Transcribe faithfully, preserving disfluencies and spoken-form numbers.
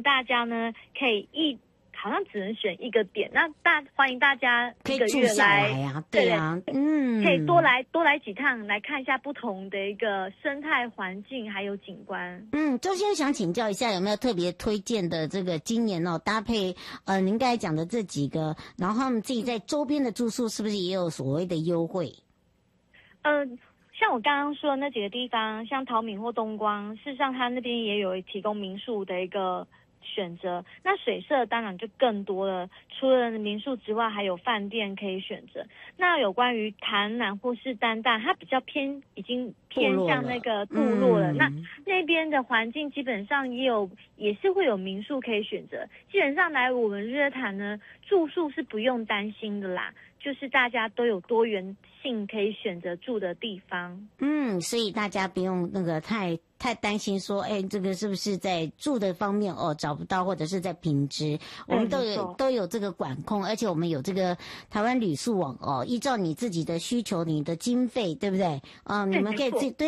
大家呢可以一。好像只能选一个点，那大欢迎大家一个月来， 来啊，对啊， 对嗯， 可以多来多来几趟，来看一下不同的一个生态环境还有景观。 嗯，周先生想请教一下，有没有特别推荐的这个今年哦搭配呃您刚才讲的这几个，然后他们自己在周边的住宿是不是也有所谓的优惠？ 嗯、呃。像我刚刚说的那几个地方，像桃闽或东光，事实上它那边也有提供民宿的一个选择。那水社当然就更多了，除了民宿之外，还有饭店可以选择。那有关于台南或是丹大，它比较偏，已经偏向那个部落了。嗯、那那边的环境基本上也有，也是会有民宿可以选择。基本上来我们日月潭呢，住宿是不用担心的啦。就是大家都有多元性可以选择住的地方， 嗯，所以大家不用那个太太担心说，哎，这个是不是在住的方面哦找不到，或者是在品质，我们都有都有这个管控，而且我们有这个台湾旅宿网哦，依照你自己的需求、你的经费，对不对？啊、呃，你们可以自对。